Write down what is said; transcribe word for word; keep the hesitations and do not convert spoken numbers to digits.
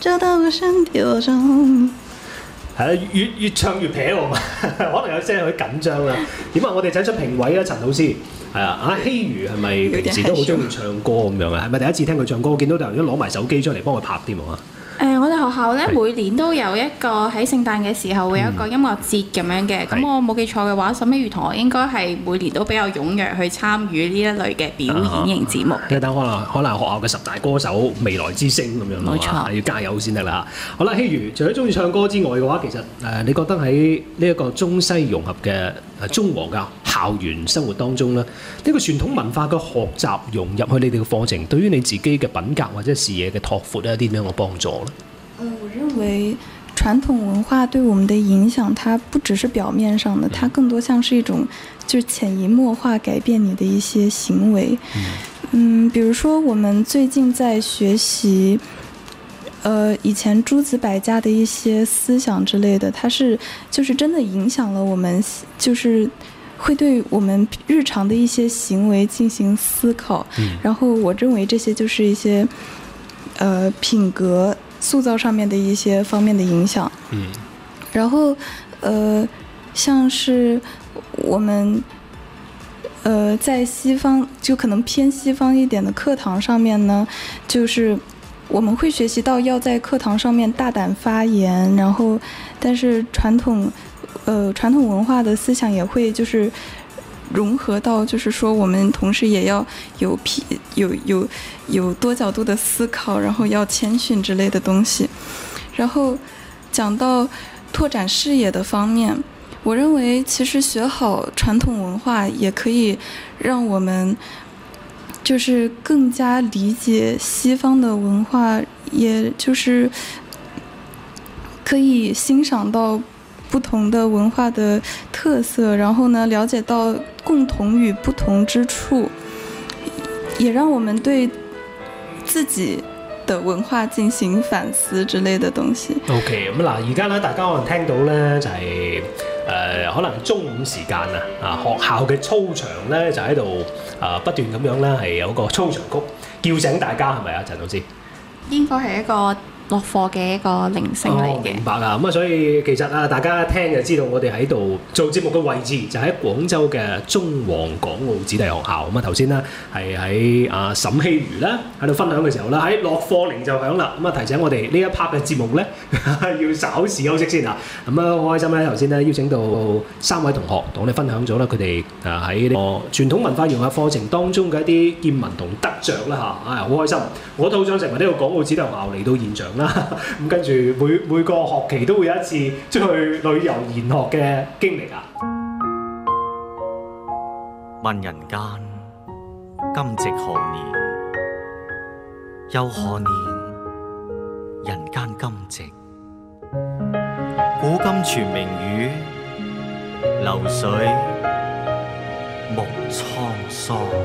找到我身體我想。 係啊，越越唱越撇喎，可能有些許緊張啦。點啊？我哋請出評委啊，陳老師係啊，阿希如係咪平時都好中意唱歌咁樣啊？係咪第一次聽佢唱歌？我見到突然間攞埋手機出嚟幫佢拍添啊！ 誒、呃，我哋學校咧每年都有一個喺聖誕嘅時候會有一個音樂節咁樣嘅，咁、嗯、我冇記錯嘅話，沈希如同學應該係每年都比較踴躍去參與呢一類嘅表演型節目。即係等可能可能學校嘅十大歌手未來之星咁樣咯，冇錯，要加油先得啦。好啦，希如，除咗中意唱歌之外嘅話，其實誒、呃，你覺得喺呢一個中西融合嘅誒中和嘅校園生活當中咧，呢、這個傳統文化嘅學習融入去你哋嘅課程，對於你自己嘅品格或者視野嘅拓闊咧，有啲點樣嘅幫助咧？ 嗯，我認為傳統文化對我們的影響，它不只是表面上的，它更多像是一種就是潛移默化改變你的一些行為。嗯，比如說我們最近在學習，呃，以前諸子百家的一些思想之類的，它是就是真的影響了我們，就是會對我們日常的一些行為進行思考。然後我認為這些就是一些，呃，品格塑造上面的一些方面的影響，嗯，然後，呃，像是我們，呃，在西方就可能偏西方一點的課堂上面呢，就是我們會學習到要在課堂上面大膽發言，然後，但是傳統，呃，傳統文化的思想也會就是融合到，就是說我們同時也要有批有有有多角度的思考，然後要謙遜之類的東西。然後講到拓展視野的方面，我認為其實學好傳統文化也可以讓我們就是更加理解西方的文化，也就是可以欣賞到不同的文化的特色，然後呢，了解到共同與不同之處，也讓我們對自己的文化進行反思之類的東西。 OK， 咁嗱，而家咧大家可能聽到咧就係、是、誒、呃、可能中午時間啊，啊學校嘅操場咧就喺度啊不斷咁樣咧係有個操場曲叫醒大家，係咪啊，陳老師？ 應該係一個落課嘅一個鈴聲嚟嘅。 明白啊！咁啊，所以其實啊，大家一聽就知道我哋喺度做節目嘅位置就喺廣州嘅中皇港澳子弟學校。咁啊，頭先咧係喺啊沈希如咧喺度分享嘅時候咧，喺落課鈴就響啦。咁啊，提醒我哋呢一 part 嘅節目咧要稍事休息先啊。咁啊，好開心咧！頭先咧邀請到三位同學同我哋分享咗啦，佢哋啊喺呢個傳統文化融合課程當中嘅一啲見聞同得着啦嚇。啊，好開心！我都好想成為呢個港澳子弟學校嚟到現場啦。咁跟住每每個學期都會有一次出去旅遊研學嘅經歷啊！ 問人間今夕何年？又何年？人間今夕。古今傳名語，流水木滄桑。